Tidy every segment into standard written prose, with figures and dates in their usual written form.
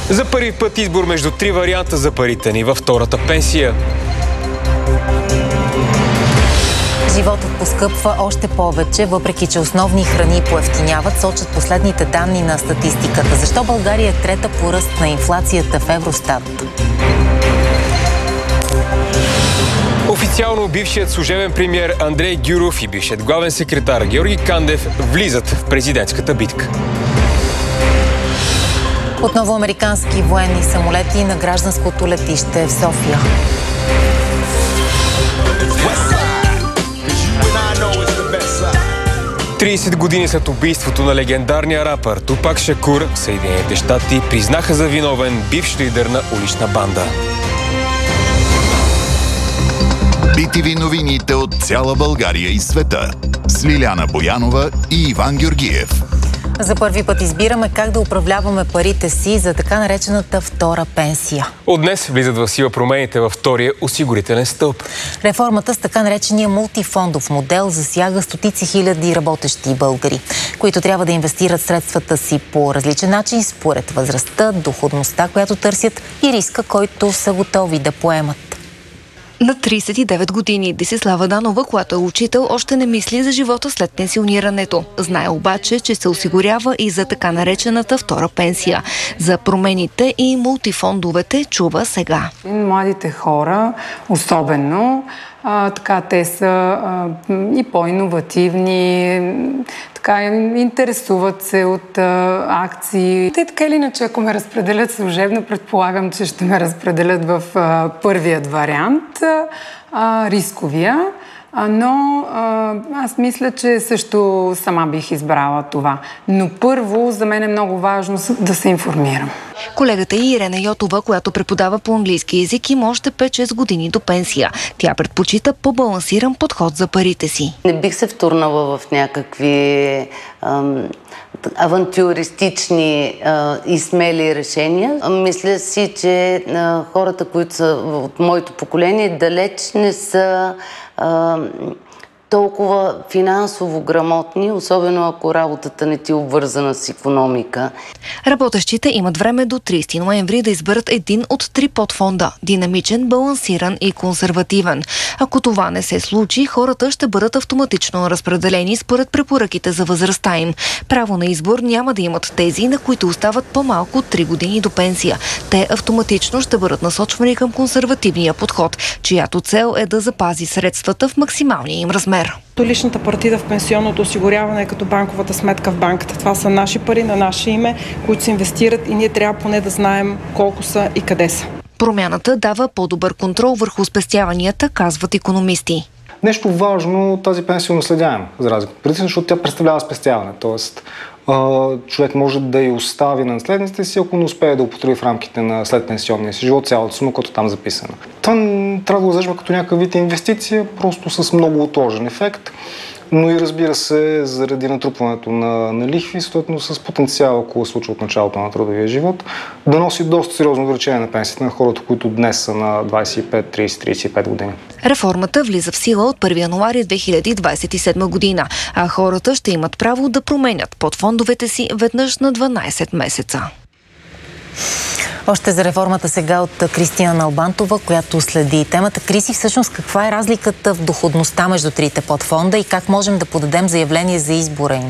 За първи път избор между 3 варианта за парите ни във втората пенсия. Животът поскъпва още повече, въпреки че основни храни поевтиняват, сочат последните данни на статистиката. Защо България е трета по ръст на инфлацията в Евростат? Официално бившият служебен премиер Андрей Гюров и бившият главен секретар Георги Кандев влизат в президентската битка. Отново американски военни самолети на гражданското летище в София. Тридесет години след убийството на легендарния рапър Тупак Шакур, Съединените щати признаха за виновен бивш лидер на улична банда. BTV новините от цяла България и света с Лиляна Боянова и Иван Георгиев. За първи път избираме как да управляваме парите си за така наречената втора пенсия. От днес влизат в сила промените във втория осигурителен стълб. Реформата с така наречения мултифондов модел засяга стотици хиляди работещи българи, които трябва да инвестират средствата си по различен начин, според възрастта, доходността, която търсят, и риска, който са готови да поемат. На 39 години Десислава Данова, която е учител, още не мисли за живота след пенсионирането. Знае обаче, че се осигурява и за така наречената втора пенсия. За промените и мултифондовете чува сега. Младите хора, особено, те са и по-иновативни, интересуват се от акции. Те така или иначе, ако ме разпределят служебно, предполагам, че ще ме разпределят в първият вариант, рисковия. Но аз мисля, че също сама бих избрала това. Но първо, за мен е много важно да се информирам. Колегата Ирена Йотова, която преподава по английски език, има още 5-6 години до пенсия. Тя предпочита по-балансиран подход за парите си. Не бих се втурнала в някакви авантюристични и смели решения. Мисля си, че хората, които са от моето поколение, далеч не са толкова финансово грамотни, особено ако работата не ти е обвързана с икономика. Работещите имат време до 30 ноември да изберат един от 3 подфонда – динамичен, балансиран и консервативен. Ако това не се случи, хората ще бъдат автоматично разпределени според препоръките за възрастта им. Право на избор няма да имат тези, на които остават по-малко от 3 години до пенсия. Те автоматично ще бъдат насочвани към консервативния подход, чиято цел е да запази средствата в максималния им размер. Личната партида в пенсионното осигуряване е като банковата сметка в банката. Това са наши пари на наше име, които се инвестират и ние трябва поне да знаем колко са и къде са. Промяната дава по-добър контрол върху спестяванията, казват икономисти. Нещо важно, тази пенсия е наследяема, за разлика от предишната, защото тя представлява спестяване. Тоест, човек може да я остави на наследниците си, ако не успее да употреби в рамките на следпенсионния си живот цялата сума, която там е записана. Това трябва да го разглеждаме като някакъв вид инвестиция, просто с много отложен ефект, но и разбира се, заради натрупването на лихви, съответно с потенциал, ако се случва от началото на трудовия живот, да носи доста сериозно увеличение на пенсията на хората, които днес са на 25, 30, 35 години. Реформата влиза в сила от 1 януари 2027 година, а хората ще имат право да променят подфондовете си веднъж на 12 месеца. Още за реформата сега от Кристина Налбантова, която следи темата. Криси, всъщност каква е разликата в доходността между трите подфонда и как можем да подадем заявление за избора им?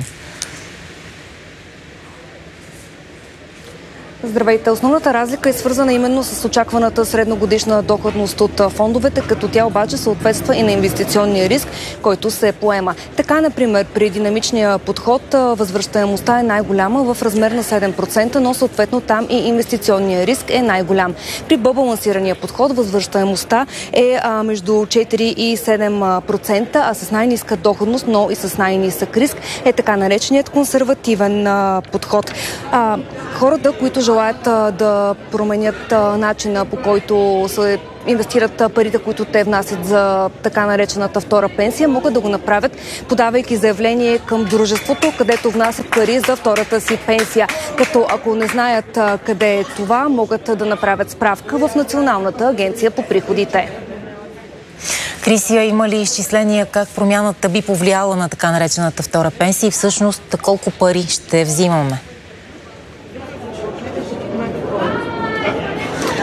Здравейте! Основната разлика е свързана именно с очакваната средногодишна доходност от фондовете, като тя обаче съответства и на инвестиционния риск, който се поема. Така, например, при динамичния подход възвръщаемостта е най-голяма в размер на 7%, но съответно там и инвестиционния риск е най-голям. При по-балансирания подход възвръщаемостта е между 4 и 7%, а с най-ниска доходност, но и с най-нисък риск е така нареченият консервативен подход. Хората, които желаят да променят начина, по който се инвестират парите, които те внасят за така наречената втора пенсия, могат да го направят, подавайки заявление към дружеството, където внасят пари за втората си пенсия. Като ако не знаят къде е това, могат да направят справка в Националната агенция по приходите. Крисия, има ли изчисления как промяната би повлияла на така наречената втора пенсия и всъщност колко пари ще взимаме?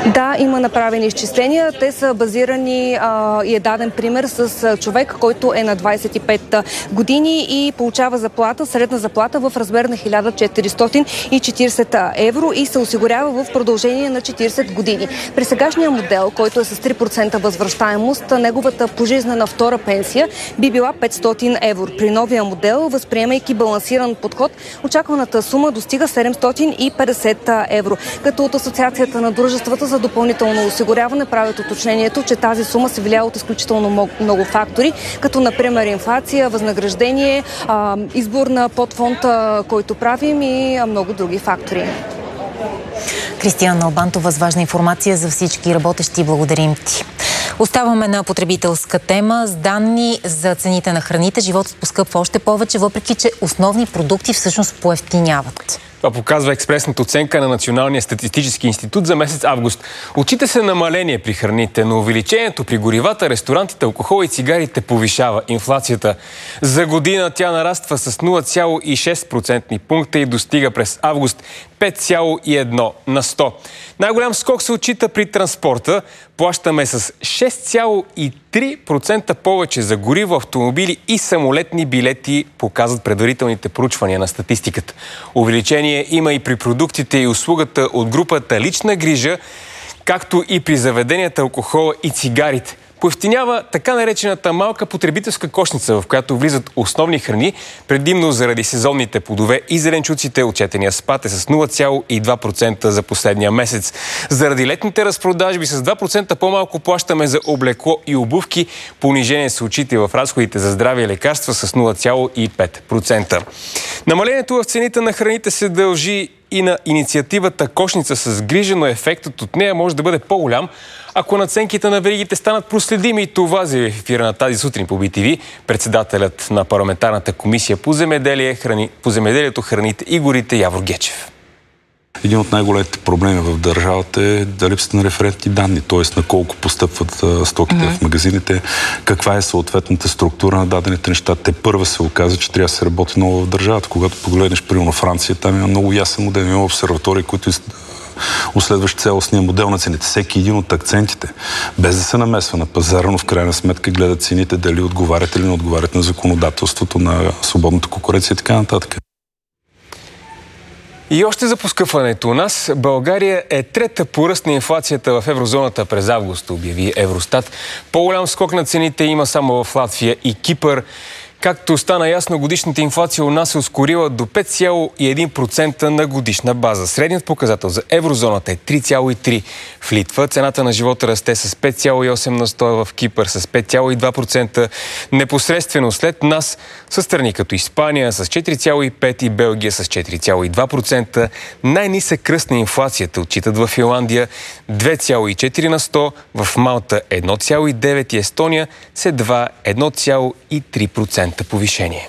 Да, има направени изчисления. Те са базирани и е даден пример с човек, който е на 25 години и получава заплата, средна заплата в размер на 1440 евро и се осигурява в продължение на 40 години. При сегашния модел, който е с 3% възвръщаемост, неговата пожизнена втора пенсия би била 500 евро. При новия модел, възприемайки балансиран подход, очакваната сума достига 750 евро. Като от Асоциацията на дружествата за допълнително осигуряване правят уточнението, че тази сума се влияе от изключително много фактори, като например инфлация, възнаграждение, избор на подфонд, който правим и много други фактори. Кристияна Налбантова с важна информация за всички работещи. Благодарим ти. Оставаме на потребителска тема. С данни за цените на храните животът поскъпва още повече, въпреки че основни продукти всъщност поевтиняват. Това показва експресната оценка на Националния статистически институт за месец август. Отчита се намаление при храните, но увеличението при горивата, ресторантите, алкохола и цигарите повишава инфлацията. За година тя нараства с 0,6% пункта и достига през август 5,1 на 100. Най-голям скок се отчита при транспорта. Плащаме с 6,3% повече за гориво, автомобили и самолетни билети, показват предварителните проучвания на статистиката. Увеличение има и при продуктите и услугата от групата лична грижа, както и при заведенията, алкохола и цигарите. Поевтинява така наречената малка потребителска кошница, в която влизат основни храни, предимно заради сезонните плодове и зеленчуците. Отчетения спад е с 0,2% за последния месец. Заради летните разпродажби с 2% по-малко плащаме за облекло и обувки. Понижение се отчита и в разходите за здраве и лекарства с 0,5%. Намалението в цените на храните се дължи и на инициативата Кошница с грижа, но ефектът от нея може да бъде по-голям, ако надценките на веригите станат проследими. И това заяви в ефира на тази сутрин по BTV председателят на парламентарната комисия по земеделието, храните и горите Явор Гечев. Един от най-големите проблеми в държавата е да липсата на референтни данни, т.е. на колко постъпват стоките в магазините, каква е съответната структура на дадените неща. Те първа се оказа, че трябва да се работи много в държавата. Когато погледнеш примерно Франция, там има много ясен модел, има обсерватории, които уследващ цялостния модел на цените. Всеки един от акцентите, без да се намесва на пазара, но в крайна сметка гледат цените дали отговарят или не отговарят на законодателството, на свободната конкуренция и така нататък. И още за поскъпването у нас. България е трета по ръст на инфлацията в еврозоната през август, обяви Евростат. По-голям скок на цените има само в Латвия и Кипър. Както стана ясно, годишната инфлация у нас се ускорила до 5,1% на годишна база. Средният показател за еврозоната е 3,3%. В Литва цената на живота расте с 5,8 на 100, в Кипър с 5,2%. Непосредствено след нас са страни като Испания с 4,5% и Белгия с 4,2%. Най-нисък ръст на инфлацията отчитат в Финландия 2,4 на 100, в Малта 1,9% и Естония с едва 1,3% повишение.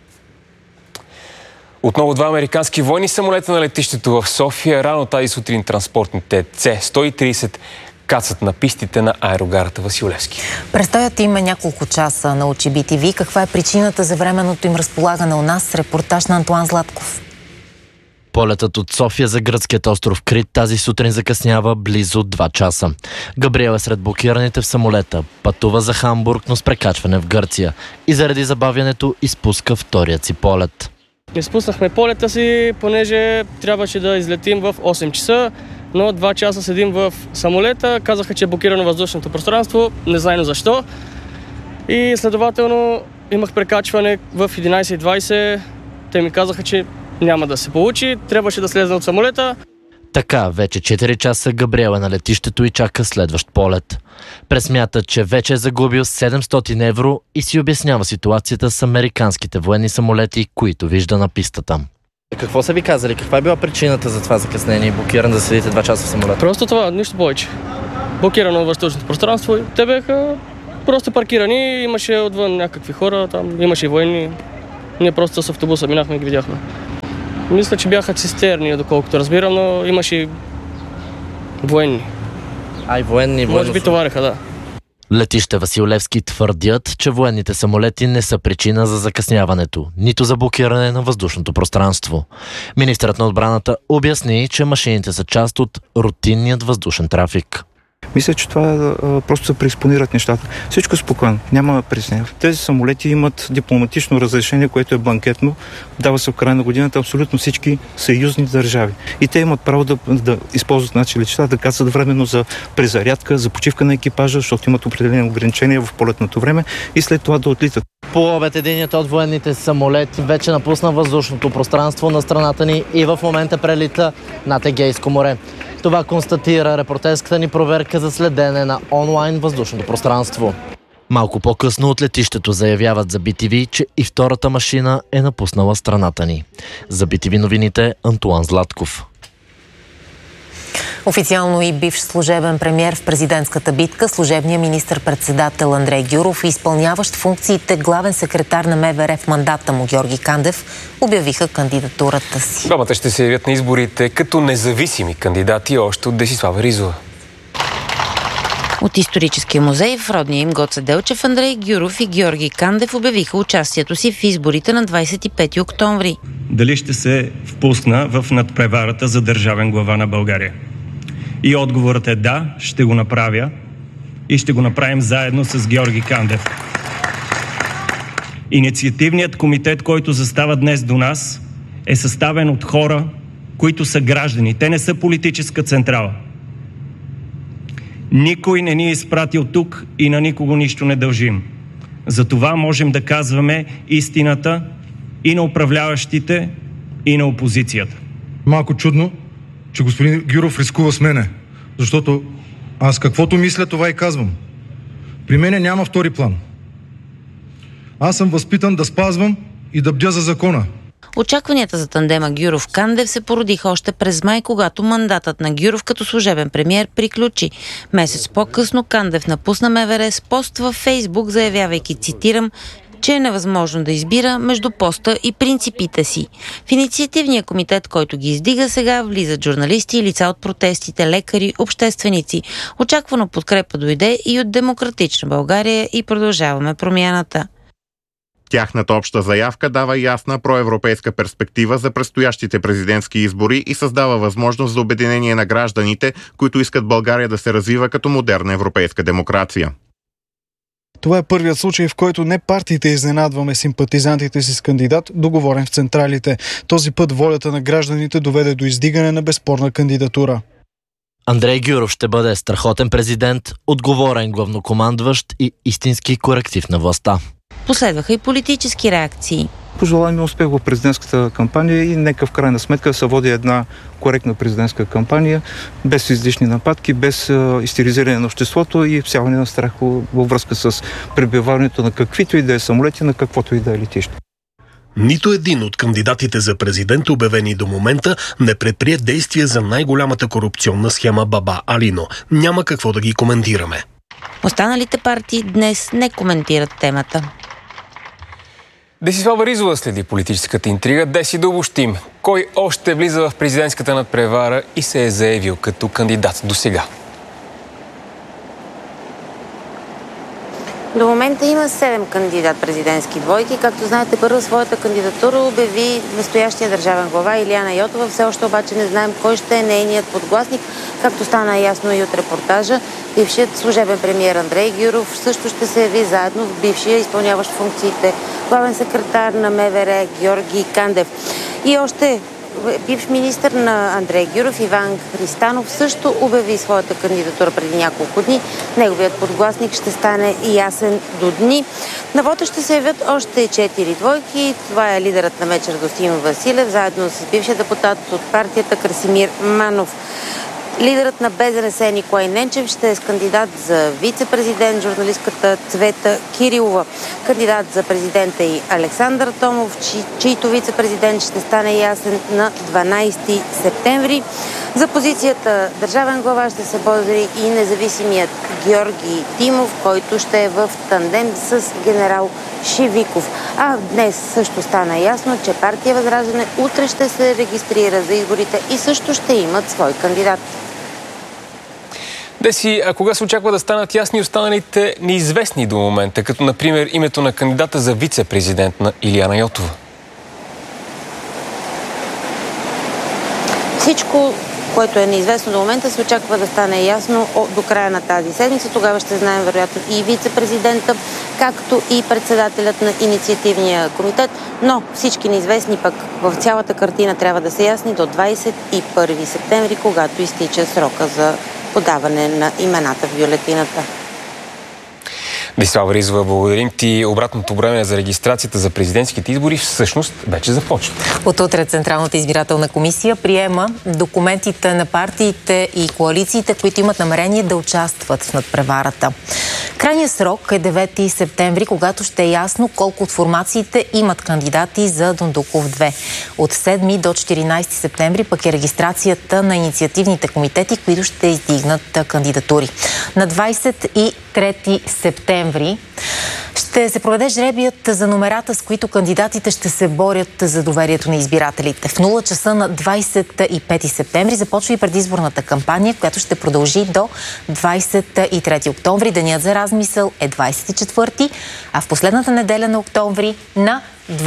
Отново два американски военни самолета на летището в София. Рано тази сутрин транспортните С-130 кацат на пистите на аерогарата Васил Левски. Престоят им няколко часа, научи BTV. Каква е причината за временното им разполагане у нас? Репортаж на Антуан Златков. Полетът от София за гръцкият остров Крит тази сутрин закъснява близо 2 часа. Габриел е сред блокираните в самолета. Пътува за Хамбург, но с прекачване в Гърция. И заради забавянето изпуска вторият си полет. Изпуснахме полета си, понеже трябваше да излетим в 8 часа, но 2 часа седим в самолета. Казаха, че е блокирано въздушното пространство, не знаем защо. И следователно имах прекачване в 11:20. Те ми казаха, че няма да се получи, трябваше да слезна от самолета. Така, вече 4 часа Габриел е на летището и чака следващ полет. Пресмята, че вече е загубил 700 евро и си обяснява ситуацията с американските военни самолети, които вижда на пистата. Какво са ви казали? Каква е била причината за това закъснение и блокиран да седите 2 часа в самолета? Просто това, нищо повече. Блокирано въздушното пространство. Те бяха просто паркирани, имаше отвън някакви хора, там имаше и военни. Ние просто с автобуса минахме и ги видяхме. Мисля, че бяха цистерни, доколкото разбирам, но имаше и военни. И военни. Може би товареха, да. Летище Васил Левски твърдят, че военните самолети не са причина за закъсняването, нито за блокиране на въздушното пространство. Министърът на отбраната обясни, че машините са част от рутинният въздушен трафик. Мисля, че това просто се преекспонират нещата. Всичко спокойно, няма притеснение. Тези самолети имат дипломатично разрешение, което е бланкетно. Дава се в края на годината абсолютно всички съюзни държави. И те имат право да използват наши летища, да кацат временно за презарядка, за почивка на екипажа, защото имат определени ограничения в полетното време и след това да отлитат. По обед единият от военните самолети вече напусна въздушното пространство на страната ни и в момента прелита над Егейско море. Това констатира репортерската ни проверка за следене на онлайн въздушното пространство. Малко по-късно от летището заявяват за BTV, че и втората машина е напуснала страната ни. За BTV новините Антуан Златков. Официално и бивш служебен премиер в президентската битка, служебният министър-председател Андрей Гюров и изпълняващ функциите главен секретар на МВР в мандата му Георги Кандев обявиха кандидатурата си. Двамата ще се явят на изборите като независими кандидати още от Десислава Ризова. От историческия музей в родния им Гоце Делчев, Андрей Гюров и Георги Кандев обявиха участието си в изборите на 25 октомври. Дали ще се впусна в надпреварата за държавен глава на България? И отговорът е да, ще го направя и ще го направим заедно с Георги Кандев. Инициативният комитет, който застава днес до нас, е съставен от хора, които са граждани. Те не са политическа централа. Никой не ни е изпратил тук и на никого нищо не дължим. Затова можем да казваме истината и на управляващите, и на опозицията. Малко чудно, че господин Гюров рискува с мене, защото аз каквото мисля, това и казвам. При мене няма втори план. Аз съм възпитан да спазвам и да бдя за закона. Очакванията за тандема Гюров-Кандев се породиха още през май, когато мандатът на Гюров като служебен премиер приключи. Месец по-късно Кандев напусна МВР с пост във Фейсбук, заявявайки, цитирам, че е невъзможно да избира между поста и принципите си. В инициативния комитет, който ги издига сега, влизат журналисти и лица от протестите, лекари, общественици. Очаквано подкрепа дойде и от Демократична България и Продължаваме промяната. Тяхната обща заявка дава ясна проевропейска перспектива за предстоящите президентски избори и създава възможност за обединение на гражданите, които искат България да се развива като модерна европейска демокрация. Това е първият случай, в който не партиите изненадваме симпатизантите си с кандидат, договорен в централите. Този път волята на гражданите доведе до издигане на безспорна кандидатура. Андрей Гюров ще бъде страхотен президент, отговорен главнокомандващ и истински коректив на властта. Последваха и политически реакции. Пожелавам ми успех в президентската кампания и нека в крайна сметка се води една коректна президентска кампания, без излишни нападки, без истеризиране на обществото и всяване на страх във връзка с пребиваването на каквито и да е самолети, на каквото и да е летище. Нито един от кандидатите за президент, обявени до момента, не предприе действия за най-голямата корупционна схема Баба Алино. Няма какво да ги коментираме. Останалите партии днес не коментират темата. Десислава Ризова следи политическата интрига. Деси да обобщим. Кой още влиза в президентската надпревара и се е заявил като кандидат до сега? До момента има 7 кандидат-президентски двойки. Както знаете, първо своята кандидатура обяви настоящия държавен глава Илияна Йотова. Все още обаче не знаем кой ще е нейният подгласник. Както стана ясно и от репортажа, бившият служебен премиер Андрей Гюров също ще се яви заедно с бившия изпълняващ функциите главен секретар на МВР Георги Кандев. И още бивш министър на Андрей Гюров Иван Христанов също обяви своята кандидатура преди няколко дни. Неговият подгласник ще стане ясен до дни. На вота ще се явят още 4 двойки. Това е лидерът на Мечер Достин Василев, заедно с бившия депутат от партията Красимир Манов. Лидерът на БЗНС Николай Ненчев ще е с кандидат за вице-президент, журналистката Цвета Кирилова. Кандидат за президента и Александър Томов, чийто вице-президент ще стане ясен на 12 септември. За позицията държавен глава ще се бори и независимият Георги Димов, който ще е в тандем с генерал Шивиков. А днес също стана ясно, че партия Възраждане утре ще се регистрира за изборите и също ще имат свой кандидат. Деси, а кога се очаква да станат ясни останалите неизвестни до момента, като например името на кандидата за вице-президент на Илияна Йотова? Всичко, което е неизвестно до момента, се очаква да стане ясно до края на тази седмица. Тогава ще знаем вероятно и вице-президента, както и председателят на инициативния комитет. Но всички неизвестни пък в цялата картина трябва да са ясни до 21 септември, когато изтича срока за подаване на имената в бюлетината. Десислава Ризова, благодарим ти. Обратното време за регистрацията за президентските избори всъщност вече започва. От утре Централната избирателна комисия приема документите на партиите и коалициите, които имат намерение да участват в надпреварата. Крайният срок е 9 септември, когато ще е ясно колко от формациите имат кандидати за Дондуков 2. От 7 до 14 септември пък е регистрацията на инициативните комитети, които ще издигнат кандидатури. На 23 септември ще се проведе жребият за номерата, с които кандидатите ще се борят за доверието на избирателите. В 0 часа на 25 септември започва и предизборната кампания, която ще продължи до 23 октомври. Денят за размисъл е 24, а в последната неделя на октомври на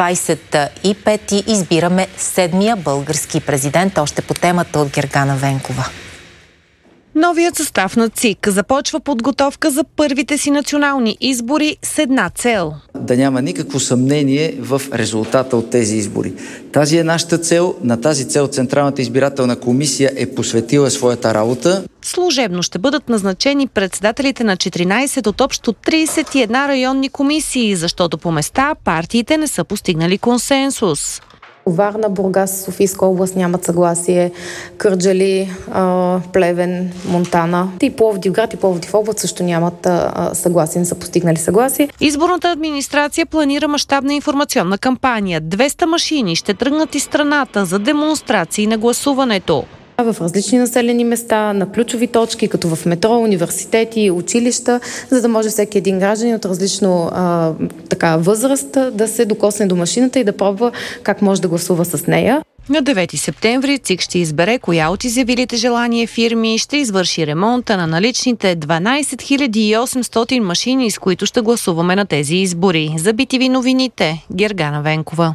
25 избираме 7-я български президент. Още по темата от Гергана Венкова. Новият състав на ЦИК започва подготовка за първите си национални избори с една цел. Да няма никакво съмнение в резултата от тези избори. Тази е нашата цел. На тази цел Централната избирателна комисия е посветила своята работа. Служебно ще бъдат назначени председателите на 14 от общо 31 районни комисии, защото по места партиите не са постигнали консенсус. Варна, Бургас, Софийска област нямат съгласие, Кърджали, Плевен, Монтана и Пловдивград и Пловдив област също нямат съгласие, не са постигнали съгласие. Изборната администрация планира мащабна информационна кампания. 200 машини ще тръгнат из страната за демонстрации на гласуването. В различни населени места, на ключови точки, като в метро, университети, училища, за да може всеки един гражданин от различно възраст да се докосне до машината и да пробва как може да гласува с нея. На 9 септември ЦИК ще избере коя от изявилите желание фирми ще извърши ремонта на наличните 12 800 машини, с които ще гласуваме на тези избори. За BTV новините, Гергана Венкова.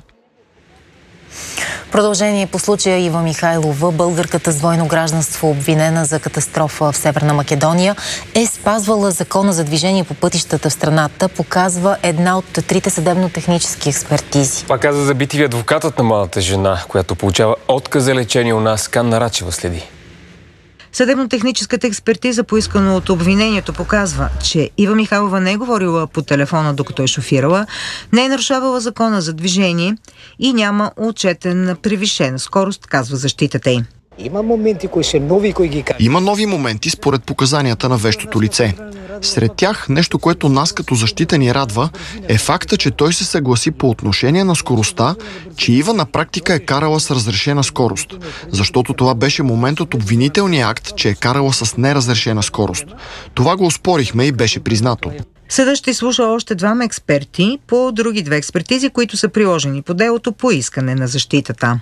Продължение по случая Ива Михайлова, българката с двойно гражданство, обвинена за катастрофа в Северна Македония, е спазвала закона за движение по пътищата в страната, показва една от 3 съдебно-технически експертизи. Това каза за BTV адвокатът на младата жена, която получава отказ за лечение у нас. Канна Рачева следи. Съдебно-техническата експертиза, поискана от обвинението, показва, че Ива Михайлова не е говорила по телефона, докато е шофирала, не е нарушавала закона за движение и няма отчетен превишена скорост, казва защитата й. Има моменти, кои са нови, кои ги кажат. Има нови моменти според показанията на вещото лице. Сред тях, нещо, което нас като защита ни радва, е факта, че той се съгласи по отношение на скоростта, че Ива на практика е карала с разрешена скорост, защото това беше момент от обвинителния акт, че е карала с неразрешена скорост. Това го оспорихме и беше признато. Съдът ще изслуша още 2 експерти по други 2 експертизи, които са приложени по делото по искане на защитата.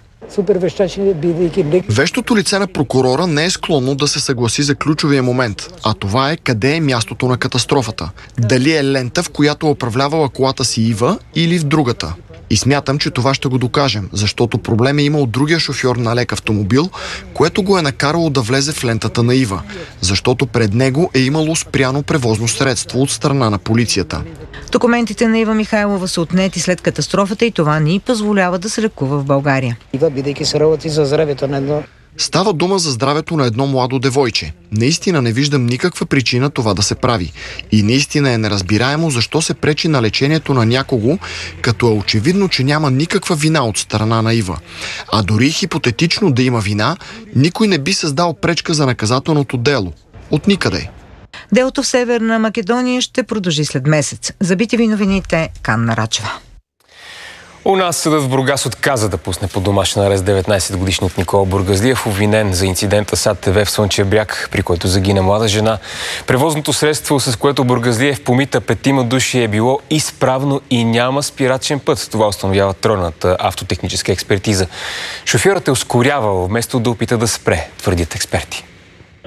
Вещото лице на прокурора не е склонно да се съгласи за ключовия момент, а това е къде е мястото на катастрофата. Дали е лента, в която управлявала колата си Ива, или в другата. И смятам, че това ще го докажем, защото проблем е имал другия шофьор на лек автомобил, което го е накарало да влезе в лентата на Ива, защото пред него е имало спряно превозно средство от страна на полицията. Документите на Ива Михайлова са отнети след катастрофата и това ни позволява да се лекува в България. Ива, бидейки се работи за здравето на едно. Става дума за здравето на едно младо девойче. Наистина не виждам никаква причина това да се прави. И наистина е неразбираемо защо се пречи на лечението на някого, като е очевидно, че няма никаква вина от страна на Ива. А дори хипотетично да има вина, никой не би създал пречка за наказателното дело. От никъде. Делото в Северна Македония ще продължи след месец. За BTV новините, Канна Рачева. У нас съдът в Бургас отказа да пусне под домашен арест 19-годишният Никола Бургазлиев, обвинен за инцидента с АТВ в Слънчев бряг, при който загина млада жена. Превозното средство, с което Бургазлиев помита 5 души, е било изправно и няма спирачен път. Това установява тройната автотехническа експертиза. Шофьорът е ускорявал, вместо да опита да спре, твърдят експерти.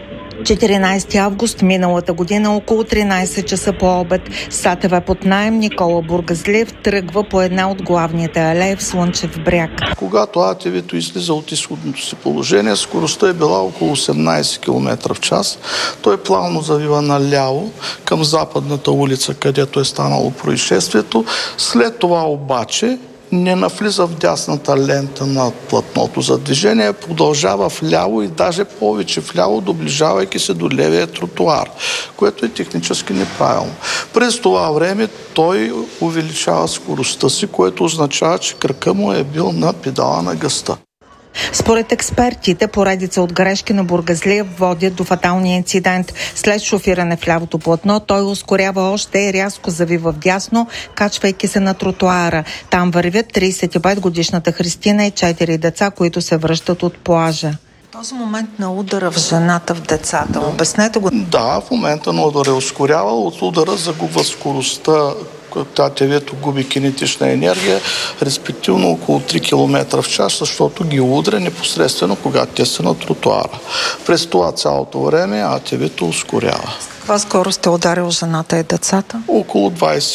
14 август миналата година, около 13 часа по обед, САТВ под наем Никола Бургазлиев тръгва по една от главните алеи в Слънчев бряг. Когато АТВ-то излиза от изходното си положение, скоростта е била около 18 км в час. Той плавно завива наляво към западната улица, където е станало происшествието. След това обаче не навлиза в дясната лента на платното за движение, продължава вляво и даже повече вляво, доближавайки се до левия тротуар, което е технически неправилно. През това време той увеличава скоростта си, което означава, че кракът му е бил на педала на газта. Според експертите, поредица от грешки на Бургазлиев водят до фаталния инцидент. След шофиране в лявото платно, той ускорява още и рязко завива вдясно, качвайки се на тротуара. Там вървят 35-годишната Христина и 4 деца, които се връщат от плажа. Този момент на удара в жената, в децата, обяснете го. Да, в момента на удара е ускорявал, от удара загубва скоростта, АТВ-то губи кинетична енергия, респективно около 3 км в час, защото ги удря непосредствено, когато те са на тротуара. През това цялото време АТВ-то ускорява. С каква скорост е ударил жената и децата? Около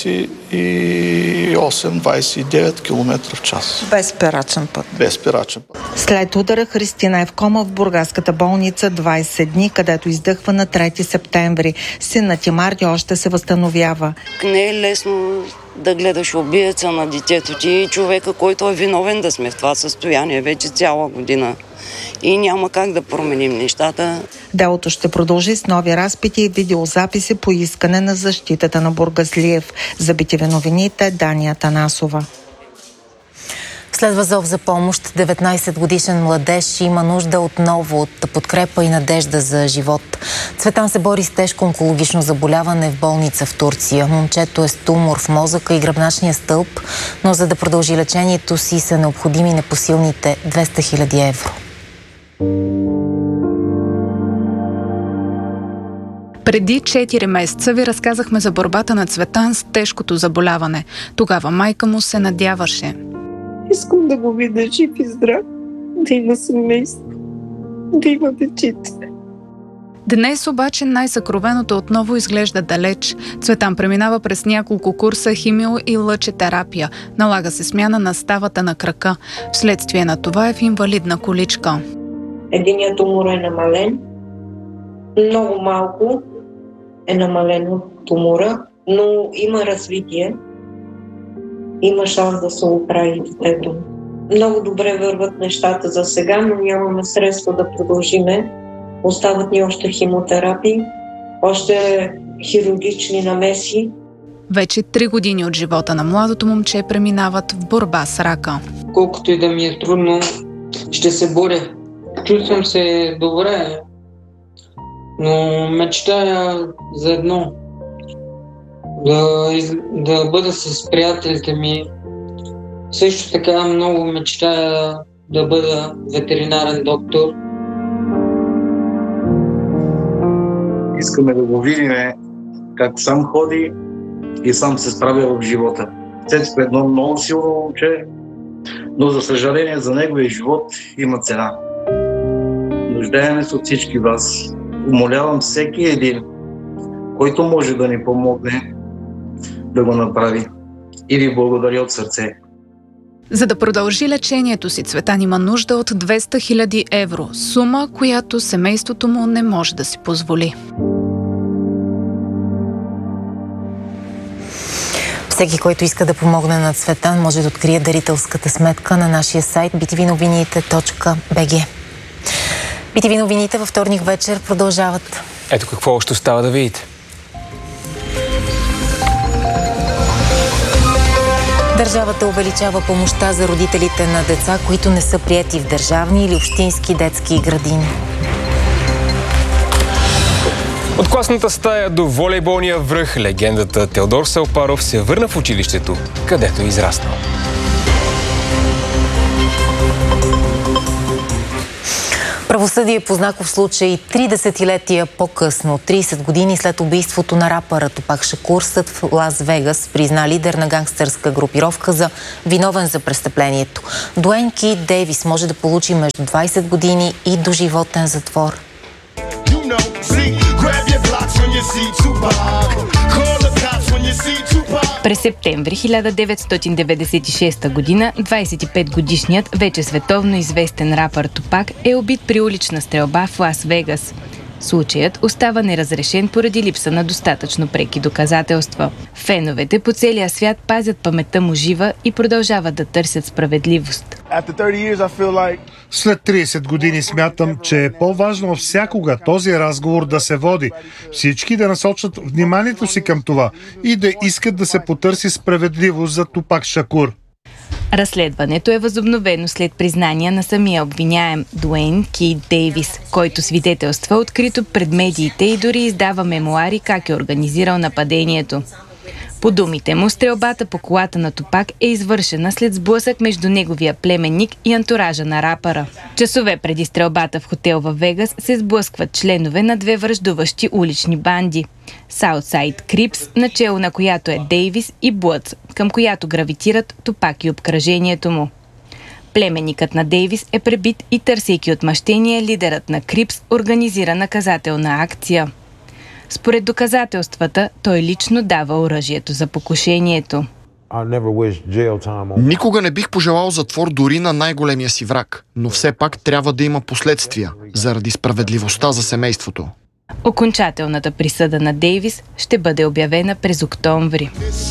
28-29 км в час. Без спирачен път? Без спирачен път. След удара Христина е в кома в бургаската болница 20 дни, където издъхва на 3 септември. Синът и Марти още се възстановява. Не е лесно да гледаш убиеца на детето ти и човека, който е виновен да сме в това състояние вече цяла година. И няма как да променим нещата. Делото ще продължи с нови разпити и видеозаписи по искане на защитата на Бургазлиев. За BTV новините Дания Атанасова. Следва зов за помощ. 19-годишен младеж има нужда отново от подкрепа и надежда за живот. Цветан се бори с тежко онкологично заболяване в болница в Турция. Момчето е с тумор в мозъка и гръбначния стълб, но за да продължи лечението си са необходими непосилните 200 000 евро. Преди 4 месеца ви разказахме за борбата на Цветан с тежкото заболяване. Тогава майка му се надяваше. Искам да го видя жив и здрав, да има семейство, да има дечица. Днес обаче най-съкровеното отново изглежда далеч. Цветан преминава през няколко курса химио- и лъчетерапия. Налага се смяна на ставата на крака. Вследствие на това е в инвалидна количка. Единият тумор е намален. Много малко е намален от тумора, но има развитие. Има шанс да се оправи детето. Много добре върват нещата за сега, но нямаме средства да продължиме. Остават ни още химиотерапии, още хирургични намеси. Вече 3 години от живота на младото момче преминават в борба с рака. Колкото и да ми е трудно, ще се боря. Чувствам се добре, но мечтая за едно. Да бъда с приятелите ми. Също така много мечтая да бъда ветеринарен доктор. Искаме да го видим как сам ходи и сам се справя в живота. Цецко е едно много силно момче, но за съжаление за неговия живот има цена. Нуждаем се от всички вас. Умолявам всеки един, който може да ни помогне, да го направи. И ви благодаря от сърце. За да продължи лечението си, Цветан има нужда от 200 000 евро, сума, която семейството му не може да си позволи. Всеки, който иска да помогне на Цветан, може да открие дарителската сметка на нашия сайт btvnovinite.bg. BTV новините във вторник вечер продължават. Ето какво още остава да видите. Държавата увеличава помощта за родителите на деца, които не са приети в държавни или общински детски градини. От класната стая до волейболния връх легендата Теодор Салпаров се върна в училището, където е израснал. Правосъдие по знаков случай 3 десетилетия по-късно, 30 години след убийството на рапъра Тупак Шакур, съд в Лас Вегас призна лидер на гангстърска групировка за виновен за престъплението. Дуейн Ки Дейвис може да получи между 20 години и доживотен затвор. През септември 1996 година 25-годишният вече световно известен рапър Тупак е убит при улична стрелба в Лас Вегас. Случаят остава неразрешен поради липса на достатъчно преки доказателства. Феновете по целия свят пазят паметта му жива и продължават да търсят справедливост. След 30 години смятам, че е по-важно всякога този разговор да се води. Всички да насочат вниманието си към това и да искат да се потърси справедливост за Тупак Шакур. Разследването е възобновено след признания на самия обвиняем Дуейн Кейт Дейвис, който свидетелства открито пред медиите и дори издава мемуари как е организирал нападението. По думите му, стрелбата по колата на Тупак е извършена след сблъсък между неговия племенник и антуража на рапъра. Часове преди стрелбата в хотел във Вегас се сблъскват членове на две враждуващи улични банди – Саутсайд Крипс, начело на която е Дейвис, и Блъдс, към която гравитират Тупак и обкръжението му. Племенникът на Дейвис е пребит и, търсейки отмъщение, лидерът на Крипс организира наказателна акция. Според доказателствата, той лично дава оръжието за покушението. Никога не бих пожелал затвор дори на най-големия си враг, но все пак трябва да има последствия заради справедливостта за семейството. Окончателната присъда на Дейвис ще бъде обявена през октомври.